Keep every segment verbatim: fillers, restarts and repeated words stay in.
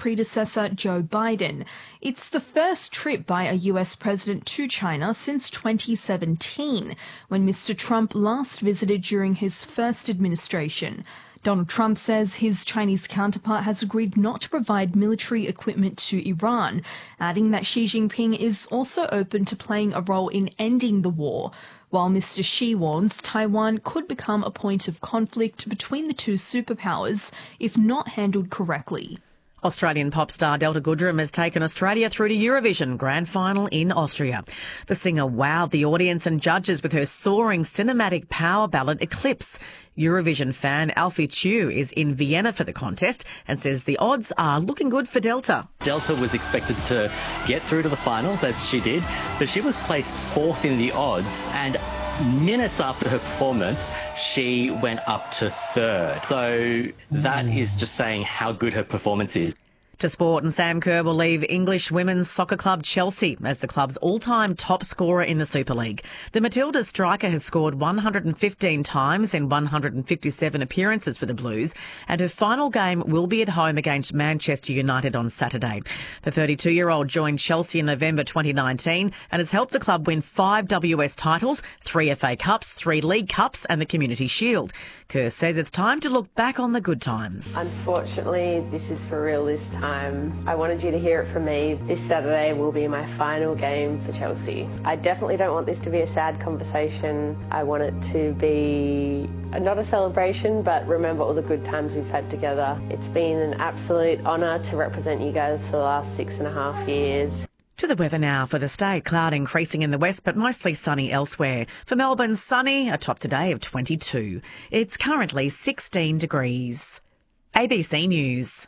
predecessor Joe Biden. It's the first trip by a U S president to China since twenty seventeen, when Mister Trump last visited during his first administration. Donald Trump says his Chinese counterpart has agreed not to provide military equipment to Iran, adding that Xi Jinping is also open to playing a role in ending the war, while Mister Xi warns Taiwan could become a point of conflict between the two superpowers if not handled correctly. Australian pop star Delta Goodrem has taken Australia through to Eurovision Grand Final in Austria. The singer wowed the audience and judges with her soaring cinematic power ballad Eclipse. Eurovision fan Alfie Chu is in Vienna for the contest and says the odds are looking good for Delta. Delta was expected to get through to the finals, as she did, but she was placed fourth in the odds, and minutes after her performance, she went up to third. So that is just saying how good her performance is. To sport, and Sam Kerr will leave English women's soccer club Chelsea as the club's all-time top scorer in the Super League. The Matildas striker has scored one hundred fifteen times in one hundred fifty-seven appearances for the Blues, and her final game will be at home against Manchester United on Saturday. The thirty-two-year-old joined Chelsea in November twenty nineteen and has helped the club win five W S titles, three F A Cups, three League Cups and the Community Shield. Kerr says it's time to look back on the good times. Unfortunately, this is for real this time. I wanted you to hear it from me. This Saturday will be my final game for Chelsea. I definitely don't want this to be a sad conversation. I want it to be not a celebration, but remember all the good times we've had together. It's been an absolute honour to represent you guys for the last six and a half years. To the weather now for the state. Cloud increasing in the west, but mostly sunny elsewhere. For Melbourne, sunny, a top today of twenty-two. It's currently sixteen degrees. A B C News.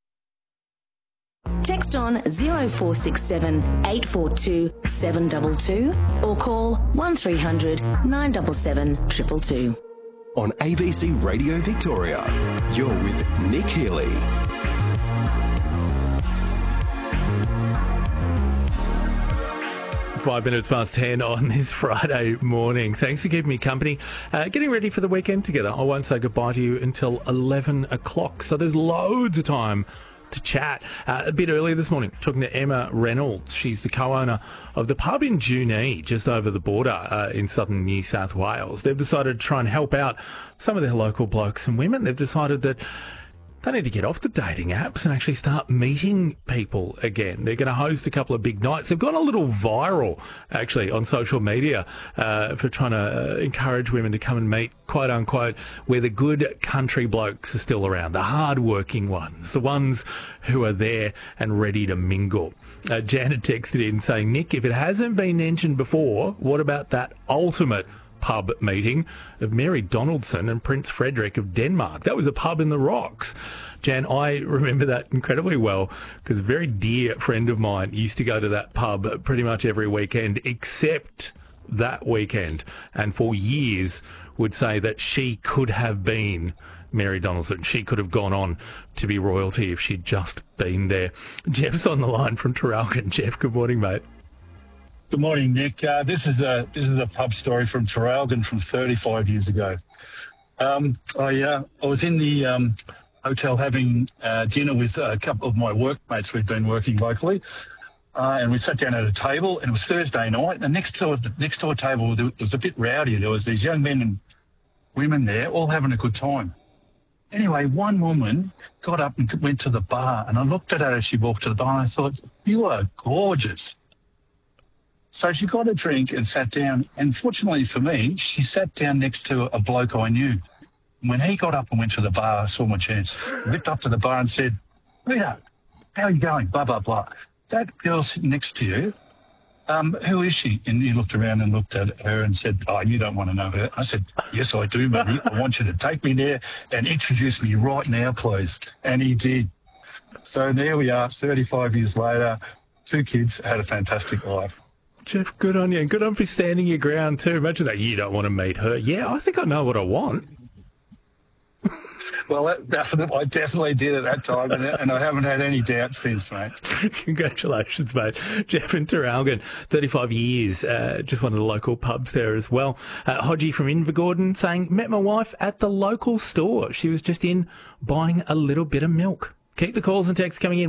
Text on zero four six seven, eight four two, seven two two or call one three hundred, nine seven seven, two two two. On A B C Radio Victoria, you're with Nick Healy. Five minutes past ten on this Friday morning. Thanks for keeping me company. Uh, getting ready for the weekend together. I won't say goodbye to you until eleven o'clock, so there's loads of time to chat. Uh, a bit earlier this morning, talking to Emma Reynolds. She's the co-owner of the pub in Junee, just over the border uh, in southern New South Wales. They've decided to try and help out some of their local blokes and women. They've decided that they need to get off the dating apps and actually start meeting people again. They're going to host a couple of big nights. They've gone a little viral, actually, on social media uh, for trying to uh, encourage women to come and meet, quote unquote, where the good country blokes are still around, the hard-working ones, the ones who are there and ready to mingle. Uh, Janet texted in saying, Nick, if it hasn't been mentioned before, what about that ultimate pub meeting of Mary Donaldson and Prince Frederick of Denmark? That was a pub in the Rocks. Jan, I remember that incredibly well because a very dear friend of mine used to go to that pub pretty much every weekend except that weekend, and for years would say that she could have been Mary Donaldson. She could have gone on to be royalty if she'd just been there. Jeff's on the line from Traralgon. Jeff, good morning, mate. Good morning, Nick. Uh, this is a this is a pub story from Traralgon from thirty-five years ago. Um, I uh, I was in the um, hotel having uh, dinner with a couple of my workmates. We've been working locally, uh, and we sat down at a table. And it was Thursday night. And next to the next door table it was a bit rowdy. There was these young men and women there, all having a good time. Anyway, one woman got up and went to the bar, and I looked at her as she walked to the bar, and I thought, "You are gorgeous." So she got a drink and sat down. And fortunately for me, she sat down next to a bloke I knew. When he got up and went to the bar, I saw my chance. Lipped up to the bar and said, "Rita, how are you going? Blah, blah, blah. That girl sitting next to you, um, who is she?" And he looked around and looked at her and said, "Oh, you don't want to know her." I said, "Yes, I do, mate. I want you to take me there and introduce me right now, please." And he did. So there we are, thirty-five years later, two kids, had a fantastic life. Jeff, good on you. And good on for standing your ground too. Imagine that you don't want to meet her. Yeah, I think I know what I want. Well, that definitely, I definitely did at that time, and, and I haven't had any doubt since, mate. Congratulations, mate. Jeff in Traralgon, thirty-five years, uh, just one of the local pubs there as well. Uh, Hodgie from Invergordon saying, met my wife at the local store. She was just in buying a little bit of milk. Keep the calls and texts coming in.